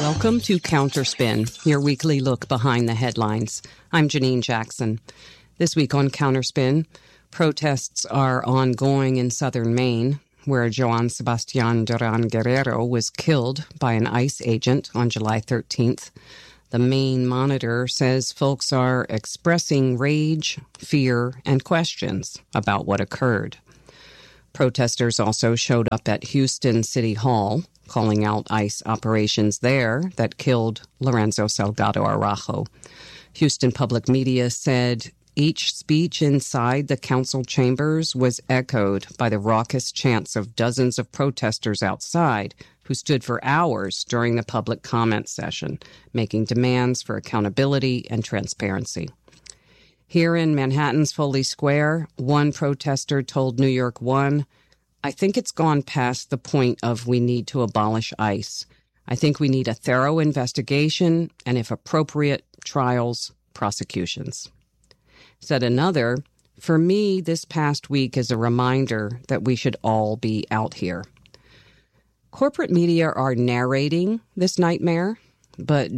Welcome to Counterspin, your weekly look behind the headlines. I'm Janine Jackson. This week on Counterspin, protests are ongoing in southern Maine, where Joan Sebastian Duran Guerrero was killed by an ICE agent on July 13th. The Maine Monitor says folks are expressing rage, fear, and questions about what occurred. Protesters also showed up at Houston City Hall, calling out ICE operations there that killed Lorenzo Salgado Araujo. Houston Public Media said each speech inside the council chambers was echoed by the raucous chants of dozens of protesters outside who stood for hours during the public comment session, making demands for accountability and transparency. Here in Manhattan's Foley Square, one protester told New York One, "I think it's gone past the point of we need to abolish ICE. I think we need a thorough investigation and, if appropriate, trials, prosecutions." Said another, "For me, this past week is a reminder that we should all be out here." Corporate media are narrating this nightmare, but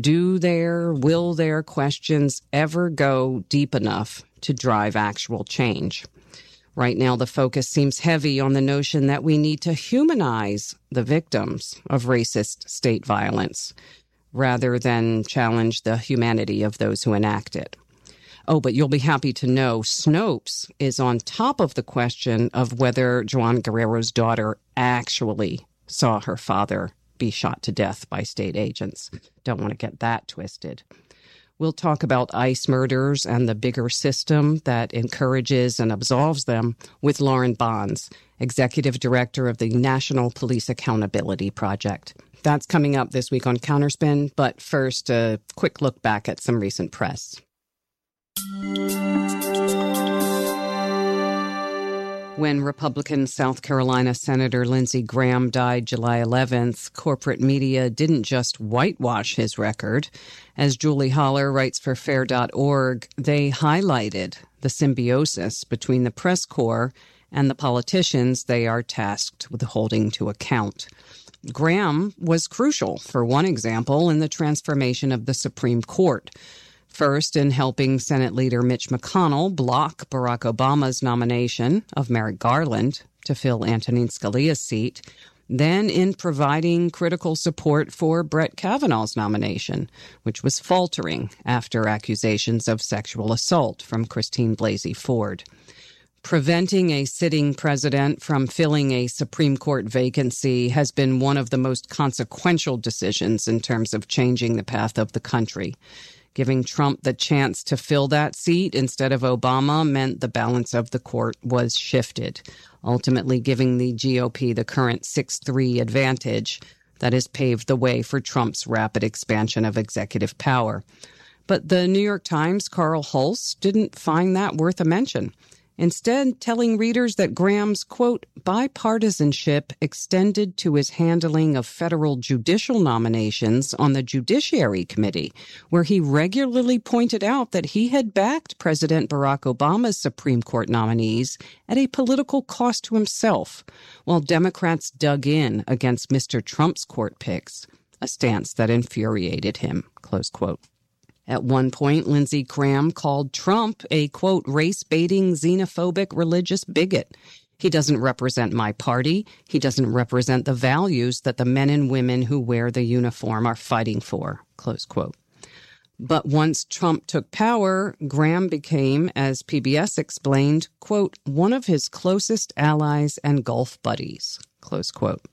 will their questions ever go deep enough to drive actual change? Right now, the focus seems heavy on the notion that we need to humanize the victims of racist state violence rather than challenge the humanity of those who enact it. Oh, but you'll be happy to know Snopes is on top of the question of whether Joan Guerrero's daughter actually saw her father be shot to death by state agents. Don't want to get that twisted. We'll talk about ICE murders and the bigger system that encourages and absolves them with Lauren Bonds, Executive Director of the National Police Accountability Project. That's coming up this week on Counterspin, but first, a quick look back at some recent press. When Republican South Carolina Senator Lindsey Graham died July 11th, corporate media didn't just whitewash his record. As Julie Holler writes for Fair.org, they highlighted the symbiosis between the press corps and the politicians they are tasked with holding to account. Graham was crucial, for one example, in the transformation of the Supreme Court. First, in helping Senate Leader Mitch McConnell block Barack Obama's nomination of Merrick Garland to fill Antonin Scalia's seat, then in providing critical support for Brett Kavanaugh's nomination, which was faltering after accusations of sexual assault from Christine Blasey Ford. Preventing a sitting president from filling a Supreme Court vacancy has been one of the most consequential decisions in terms of changing the path of the country. Giving Trump the chance to fill that seat instead of Obama meant the balance of the court was shifted, ultimately giving the GOP the current 6-3 advantage that has paved the way for Trump's rapid expansion of executive power. But the New York Times' Carl Hulse didn't find that worth a mention, instead telling readers that Graham's, quote, bipartisanship extended to his handling of federal judicial nominations on the Judiciary Committee, where he regularly pointed out that he had backed President Barack Obama's Supreme Court nominees at a political cost to himself, while Democrats dug in against Mr. Trump's court picks, a stance that infuriated him, close quote. At one point, Lindsey Graham called Trump a, quote, race-baiting, xenophobic, religious bigot. He doesn't represent my party. He doesn't represent the values that the men and women who wear the uniform are fighting for, close quote. But once Trump took power, Graham became, as PBS explained, quote, one of his closest allies and Gulf buddies, close quote.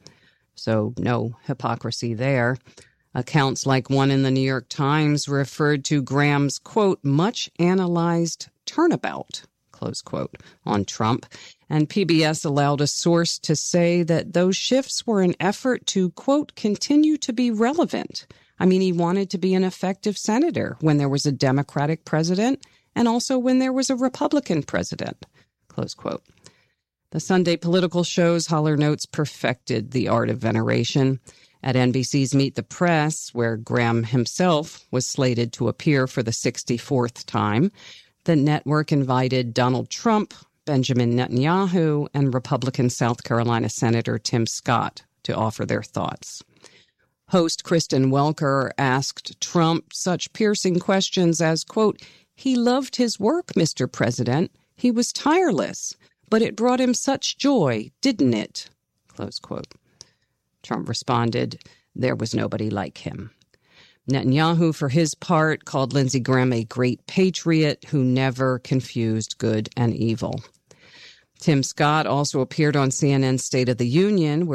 So no hypocrisy there. Accounts like one in the New York Times referred to Graham's, quote, much analyzed turnabout, close quote, on Trump. And PBS allowed a source to say that those shifts were an effort to, quote, continue to be relevant. I mean, he wanted to be an effective senator when there was a Democratic president and also when there was a Republican president, close quote. The Sunday political shows, Holler notes, perfected the art of veneration. At NBC's Meet the Press, where Graham himself was slated to appear for the 64th time, the network invited Donald Trump, Benjamin Netanyahu, and Republican South Carolina Senator Tim Scott to offer their thoughts. Host Kristen Welker asked Trump such piercing questions as, quote, "He loved his work, Mr. President. He was tireless, but it brought him such joy, didn't it?" Close quote. Trump responded, "There was nobody like him." Netanyahu, for his part, called Lindsey Graham a great patriot who never confused good and evil. Tim Scott also appeared on CNN's State of the Union, where